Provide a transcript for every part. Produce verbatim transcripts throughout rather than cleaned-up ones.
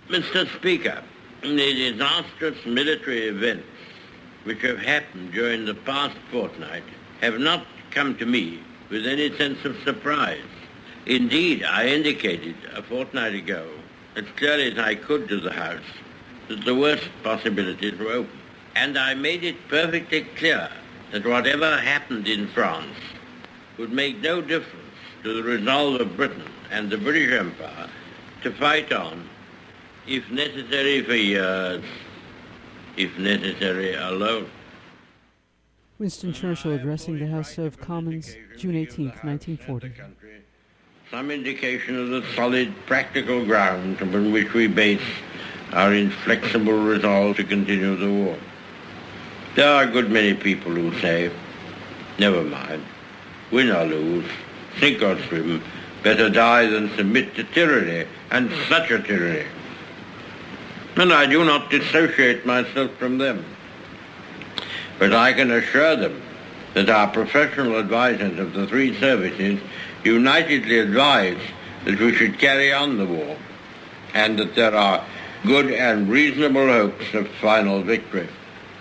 Mister Speaker, the disastrous military events which have happened during the past fortnight have not come to me with any sense of surprise. Indeed, I indicated a fortnight ago, as clearly as I could to the House, that the worst possibilities were open. And I made it perfectly clear that whatever happened in France would make no difference to the resolve of Britain and the British Empire to fight on, if necessary for years, if necessary alone. Winston Churchill addressing the House of Commons, June eighteenth, nineteen forty. Some indication of the solid, practical ground upon which we base our inflexible resolve to continue the war. There are a good many people who say, never mind, win or lose, sink or swim, better die than submit to tyranny, and such a tyranny. And I do not dissociate myself from them. But I can assure them that our professional advisors of the three services unitedly advise that we should carry on the war, and that there are good and reasonable hopes of final victory.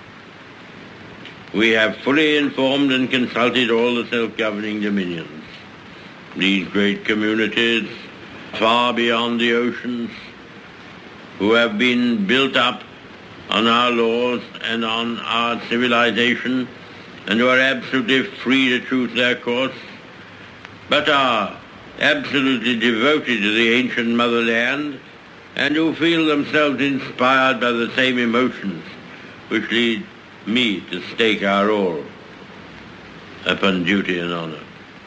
We have fully informed and consulted all the self-governing dominions. These great communities, far beyond the oceans, who have been built up on our laws and on our civilization, and who are absolutely free to choose their course, but are absolutely devoted to the ancient motherland, and who feel themselves inspired by the same emotions which lead me to stake our all upon duty and honor.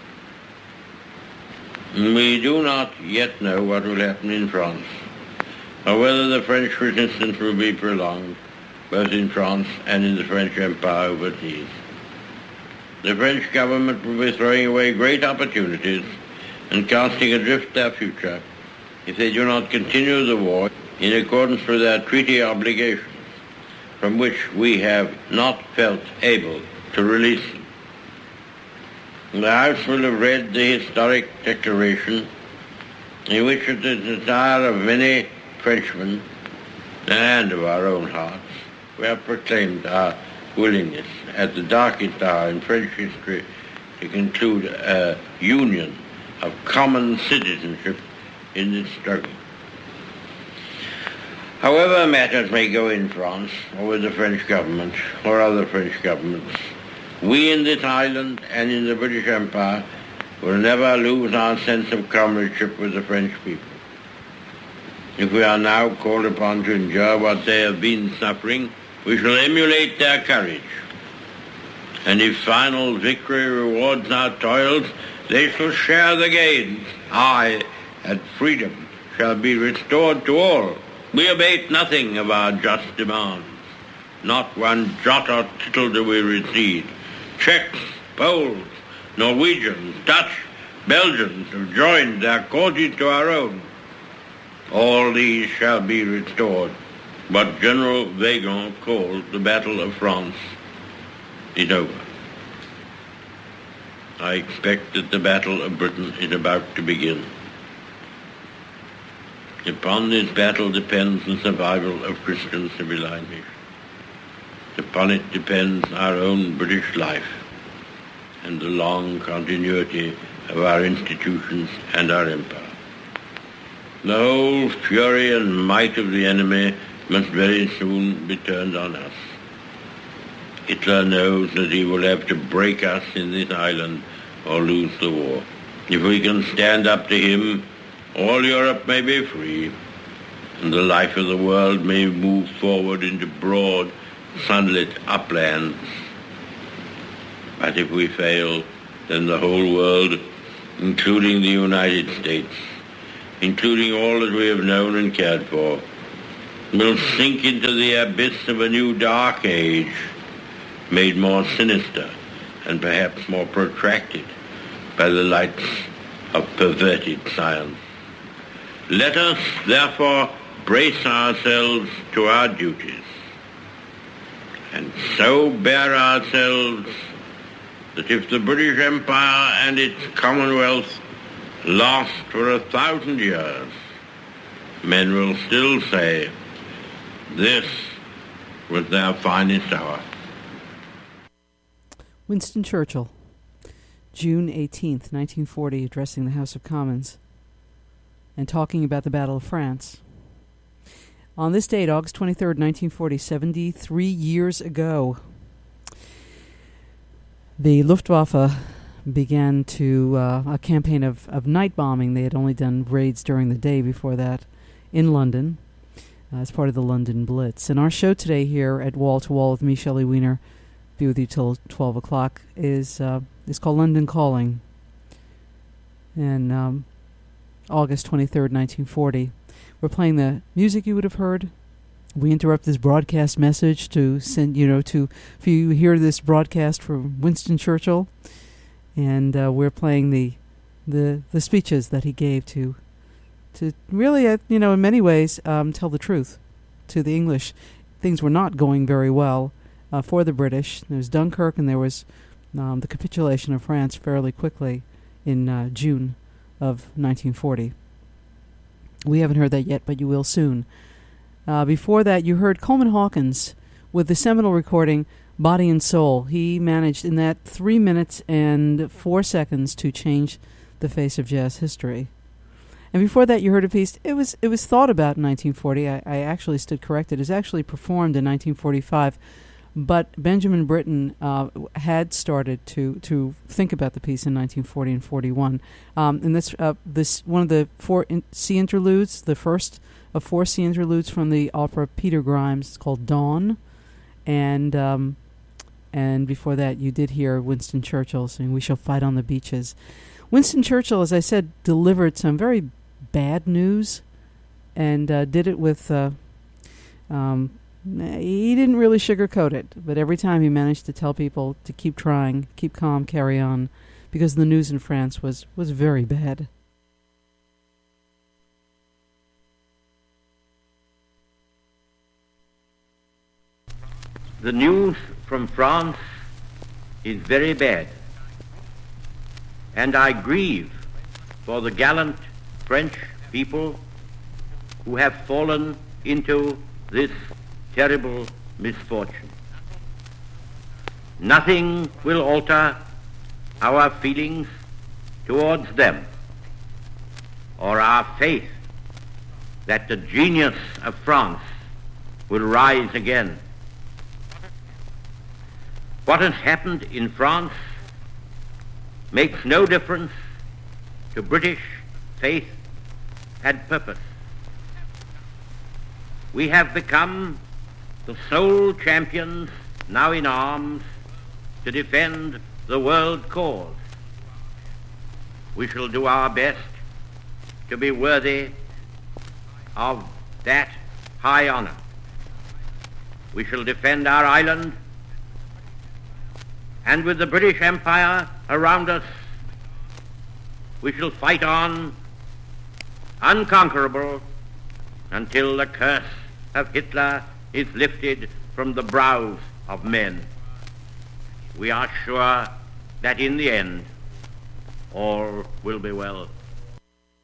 We do not yet know what will happen in France, or whether the French resistance will be prolonged, both in France and in the French Empire overseas. The French government will be throwing away great opportunities and casting adrift their future if they do not continue the war in accordance with their treaty obligations, from which we have not felt able to release them. The House will have read the historic declaration in which, at the desire of many Frenchmen and of our own hearts, we have proclaimed our willingness at the darkest hour in French history to conclude a union of common citizenship in this struggle. However matters may go in France, or with the French government, or other French governments, we in this island and in the British Empire will never lose our sense of comradeship with the French people. If we are now called upon to endure what they have been suffering, we shall emulate their courage. And if final victory rewards our toils, they shall share the gains. Aye, and freedom shall be restored to all. We abate nothing of our just demands. Not one jot or tittle do we recede. Czechs, Poles, Norwegians, Dutch, Belgians have joined their causes to our own. All these shall be restored. What General Weygand calls the Battle of France is over. I expect that the Battle of Britain is about to begin. Upon this battle depends the survival of Christian civilization. Upon it depends our own British life and the long continuity of our institutions and our empire. The whole fury and might of the enemy must very soon be turned on us. Hitler knows that he will have to break us in this island or lose the war. If we can stand up to him, all Europe may be free, and the life of the world may move forward into broad, sunlit uplands. But if we fail, then the whole world, including the United States, including all that we have known and cared for, will sink into the abyss of a new dark age, made more sinister and perhaps more protracted by the lights of perverted science. Let us, therefore, brace ourselves to our duties, and so bear ourselves that if the British Empire and its Commonwealth last for a thousand years, men will still say, this was their finest hour. Winston Churchill, June eighteenth, nineteen forty, addressing the House of Commons and talking about the Battle of France. On this date, August twenty-third, nineteen forty, seventy-three years ago, the Luftwaffe began to uh, a campaign of, of night bombing. They had only done raids during the day before that in London uh, as part of the London Blitz. And our show today here at Wall to Wall with me, Shelley Wiener, be with you till twelve o'clock, is uh, is called London Calling. And um, August twenty-third, nineteen forty. We're playing the music you would have heard. We interrupt this broadcast message to send, you know, to, if you hear this broadcast from Winston Churchill, and uh, we're playing the, the the speeches that he gave to, to really, uh, you know, in many ways, um, tell the truth to the English. Things were not going very well uh, for the British. There was Dunkirk, and there was um, the capitulation of France fairly quickly in uh, June of nineteen forty. We haven't heard that yet, but you will soon. Uh, before that, you heard Coleman Hawkins with the seminal recording, Body and Soul. He managed in that three minutes and four seconds to change the face of jazz history. And before that, you heard a piece. It was it was thought about in nineteen forty. I, I actually stood corrected. It was actually performed in nineteen forty-five. But Benjamin Britten uh, had started to, to think about the piece in nineteen forty and forty-one. Um, and this uh, this one of the four in- C interludes, the first of four C interludes from the opera Peter Grimes. It's called Dawn. And um, and before that, you did hear Winston Churchill saying, "We shall fight on the beaches." Winston Churchill, as I said, delivered some very bad news, and uh, did it with... Uh, um, he didn't really sugarcoat it, but every time he managed to tell people to keep trying, keep calm, carry on, because the news in France was, was very bad. The news from France is very bad, and I grieve for the gallant French people who have fallen into this terrible misfortune. Nothing will alter our feelings towards them or our faith that the genius of France will rise again. What has happened in France makes no difference to British faith and purpose. We have become the sole champions now in arms to defend the world cause. We shall do our best to be worthy of that high honor. We shall defend our island, and with the British Empire around us, we shall fight on, unconquerable, until the curse of Hitler is lifted from the brows of men. We are sure that in the end all will be well.